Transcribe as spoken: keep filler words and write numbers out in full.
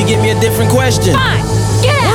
give me a different question. Fine, get out.